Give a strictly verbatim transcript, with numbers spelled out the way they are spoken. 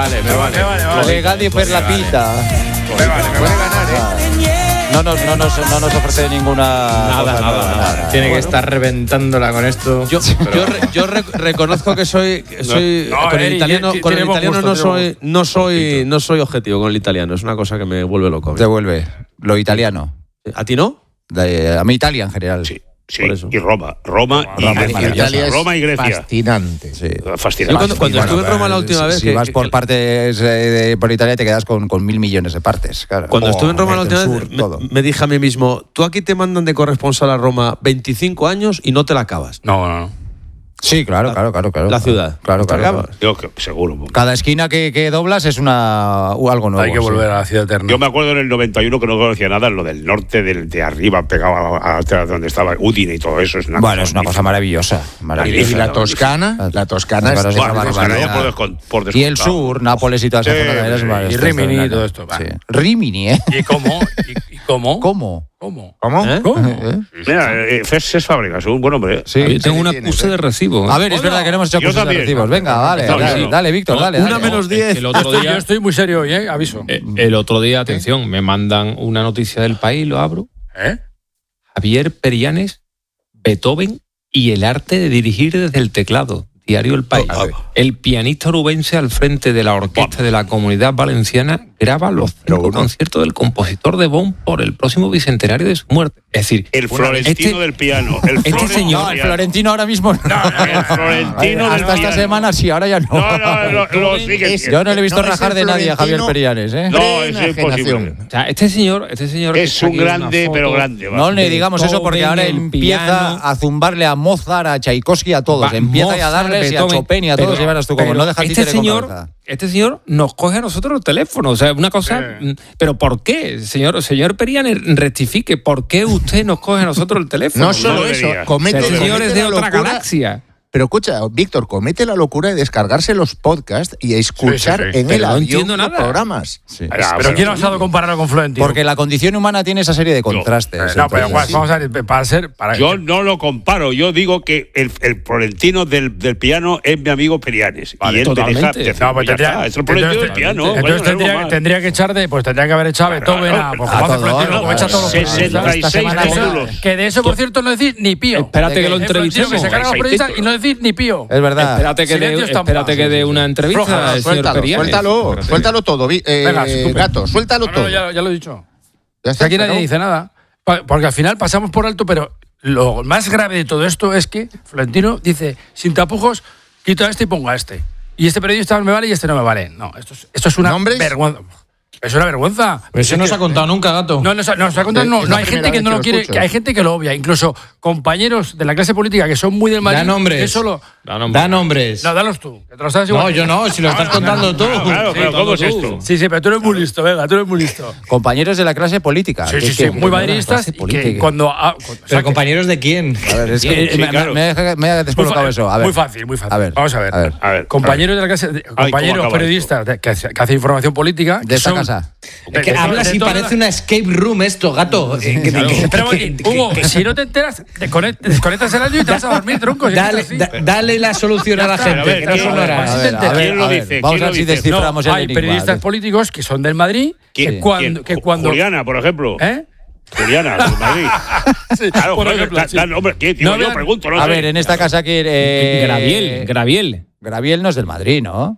vale, me vale. Me vale, vale. De Gadi per la pita. Me vale, me Puede vale. ganar, ¿eh? No nos, no, nos, no nos ofrece ninguna. Nada, cosa, nada, nada. Tiene que Bueno, estar reventándola con esto. Yo, yo, re- yo re- reconozco que soy, que soy No, con el Eri, italiano, tiene con el buen italiano gusto, no tiene buen soy, no soy, no soy objetivo con el italiano. Es una cosa que me vuelve loco. Te vuelve lo italiano. ¿A ti no? De- a mí Italia en general. Sí, sí. Por eso. Y Roma. Roma y Roma, Grecia. maravillosa. Roma y Grecia. Fascinante. Sí. Fascinante. Yo cuando, cuando Bueno, estuve en Roma la última vez. Si que- vas por que- partes eh, de, por Italia te quedas con, con mil millones de partes. Claro. Cuando Oh, estuve en Roma la norte, última sur, vez, todo. me, me dije a mí mismo: tú aquí te mandan de corresponsal a Roma veinticinco años y no te la acabas. No, no, no. Sí, claro, claro, claro, claro. La ciudad. Claro, ¿Te claro. acabas? claro. Yo que- seguro. Cada esquina que, que doblas es una u- algo nuevo. Hay que sí. volver a la ciudad eterna. Yo me acuerdo en el noventa y uno que no conocía nada, lo del norte, del, de arriba, pegado a, a donde estaba Udine y todo eso. Es una Bueno, cosa es una cosa maravillosa. maravillosa. Y la Toscana, la Toscana Claro, es sí, una claro, Bueno, barbaridad. por descont- por Y el descontado. sur, Nápoles y toda esa Sí, zona también es sí. una- Y esto es Rimini y una- todo esto, va. Sí. Rimini, ¿eh? ¿Y cómo? ¿Y, y cómo? ¿Cómo? ¿Cómo? ¿Cómo? ¿Eh? ¿Cómo? ¿Eh? Mira, eh, Cés es Fábregas, un buen hombre. ¿eh? Sí. Yo tengo un tienes, acuse ¿eh? de recibo. A ver, es verdad que no hemos hecho Yo cursos de también. recibos. Venga, vale, No, dale, yo no. dale, Víctor, dale. Una dale. menos diez. El otro Yo día, estoy muy serio hoy, ¿eh? Aviso. eh, el otro día, atención, me mandan una noticia del País, lo abro. ¿Eh? Javier Perianes, Beethoven y el arte de dirigir desde el teclado. Diario El País. Ah, El pianista orubense al frente de la orquesta de la Comunidad Valenciana graba los cinco conciertos del compositor de Bonn por el próximo bicentenario de su muerte. Es decir, El florentino este- del piano. El este florentino señor, No, del el piano. Florentino ahora mismo no. El florentino del Hasta esta piano. semana sí, ahora ya no. No, no, lo, lo sigue Es- siendo. Yo no le he visto No, es rajar el de nadie a Javier Florentino. Perianes, ¿eh? No, es Enajenación. imposible. o sea, este señor, este señor que Es está un aquí en una grande, foto, pero grande. va. No le digamos eso porque Beethoven, ahora el empieza piano. a zumbarle a Mozart, a Tchaikovsky, a todos. Va, empieza ya a Mozart, darles y a Beethoven, Chopin y a todos. pero- Y verás tú como pero no deja el este títere con señor, cabeza. este señor nos coge a nosotros el teléfono. O sea, una cosa. Sí. mm, ¿Pero por qué? Señor, señor Perianes, rectifique. ¿Por qué usted nos coge a nosotros el teléfono? No solo eso, debería. comete, El señor comete es de la otra locura. galaxia. Pero escucha, Víctor, comete la locura de descargarse los podcasts y escuchar Sí, sí, sí. en Pero el no avión entiendo los nada. programas. Sí. Ah, Pero pero- ¿quién ha osado compararlo con Florentino? Porque la condición humana tiene esa serie de contrastes. No, pero entonces, Juan, sí. vamos a ver, para ser... Para, Yo no lo comparo, yo digo que el, el florentino del, del piano es mi amigo Perianes. Vale, y él totalmente. me deja decir, No, pues ya tendría, está, es el florentino del piano. entonces coño, no tendría, algo más. tendría que echar de, pues tendría que haber echado a Beethoven a, pues, a como hace todo, Florentino, ¿no? como echa todos los sesenta y periodistas. seis Esta semana módulos. Que de eso, por cierto, no decís ni pío. Espérate que lo El Florentino entrevistemos. que se carga a los periodistas y no decís ni pío. Es verdad. Espérate que dé, Silencio estampa. espérate que dé una entrevista Floja, al señor Suéltalo, Perianes. suéltalo, Espérate. suéltalo todo. vi- eh, Venga, estupendo. Gato, suéltalo No, no, todo. ya, ya lo he dicho. Ya está, Aquí nadie ¿no? dice nada. Pa- Porque al final pasamos por alto, pero lo más grave de todo esto es que Florentino dice, sin tapujos, quito a este y pongo a este. Y este periodista me vale y este no me vale. No, esto es, esto es una ¿Nombres? vergüenza. Es una vergüenza. Pero eso no se ha contado nunca, gato. No, no, no, no, se ha contado, Es no, la no hay primera gente que vez no que lo lo quiere, escucho. que hay gente que lo obvia. Incluso compañeros de la clase política que son muy del Madrid. Da nombres. Eso lo, Da nombres. Da nombres. no, dalos tú. Que te lo sabes igual. No, yo no, si lo estás contando tú. Claro, claro, pero ¿cómo es tú. esto? Sí, sí, pero tú eres muy listo, venga, tú eres muy listo. Compañeros de la clase política. Sí, que sí, es sí, que- muy la madridistas. clase y que política. cuando, ah, cu- o sea, ¿Pero que- compañeros de quién? A ver, es que Sí, me, claro. me, me, me ha Muy, descolocado fa- eso. A ver. muy fácil, muy fácil. A ver, Vamos a ver. a ver. A ver, Compañeros de la clase, de- ¿cómo compañeros acaba periodistas de- que, hace- que hacen información política. De que esta son- casa. de- Que de- habla de si todas parece las- una escape room esto, gato. Eh, que- que- Espera un que- momentín, que- Hugo, que- si no te enteras, desconect- desconectas el audio y te vas a dormir, tronco. si Dale, es así. da- dale la solución a la Ya está. gente, A ver, que no ¿quién- son a ver, horas. A ver, a ver, ¿Quién lo a ver, dice? Vamos ¿Quién a lo ver si dice? desciframos No, el hay enigma. periodistas políticos que son del Madrid ¿Quién? que cuando, ¿Quién? que cuando Juliana, por ejemplo. ¿Eh? Juliana, de Madrid. Sí, Claro, por joder, ejemplo, da- sí. da nombre. ¿Quién? Digo, No, yo vean- pregunto, no A sé. ver, en esta casa aquí. Eh, Graviel, Graviel. Graviel no es del Madrid, ¿no?